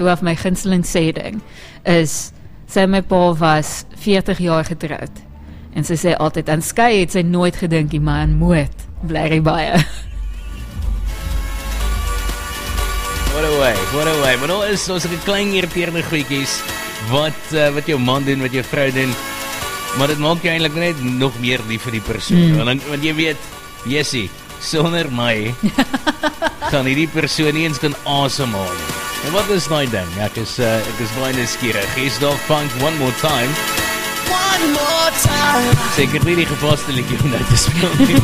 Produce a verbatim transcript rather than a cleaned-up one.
of my gunsteling sê ding is, sy en my pa was veertig jaar getroud. En sy sê altyd, aan skei het sy nooit gedink, die man moet, bly hy baie. What a way, what a way. Maar nou is ons een klein irriterende goeikies, wat, uh, wat jou man doen, wat jou vrou doen, maar dit maak jou eintlik net nog meer lief vir die persoon. Mm. Want, want jy weet, Jessie, sonder my, gaan hierdie persoon nie eens kan asemhaal. En wat is nou ding? Ek is, uh, ek is baie nuuskierig. Hier's Daft Punk, One More Time. One More Time. Seker nie die gepaste liedjie om nou te speel nie.